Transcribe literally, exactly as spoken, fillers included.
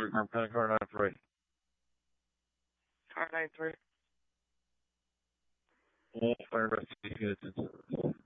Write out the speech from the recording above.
Confirm pending car nine three. Car nine three. All fire investigation units in service.